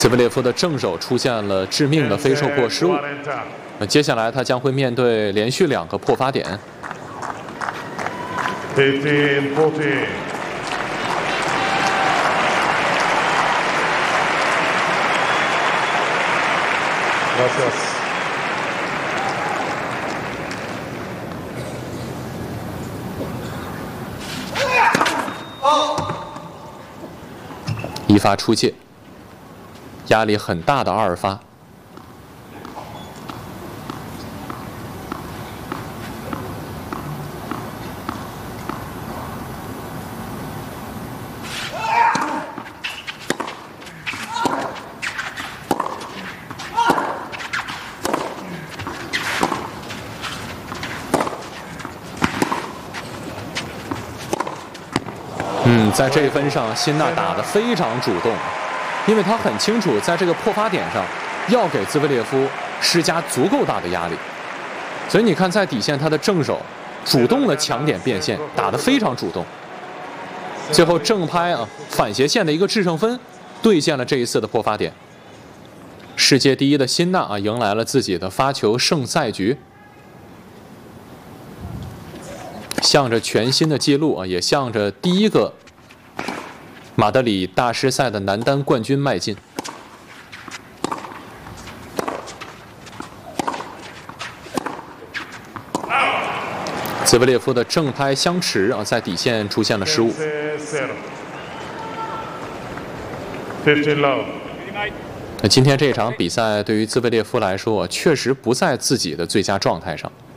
兹维列夫的正手出现了致命的非受迫失误，接下来他将会面对连续2个破发点。 15-14. Gracias. 1发出界，压力很大的2发。在这一分上，辛纳打得非常主动，因为他很清楚，在这个破发点上要给兹维列夫施加足够大的压力。所以你看，在底线他的正手主动的抢点变现，打得非常主动。最后正拍反斜线的一个制胜分，兑现了这一次的破发点。世界第1的辛纳迎来了自己的发球胜赛局。向着全新的记录也向着第1个马德里大师赛的男单冠军迈进。兹维列夫的正拍相持在底线出现了失误。那今天这场比赛对于兹维列夫来说，确实不在自己的最佳状态上。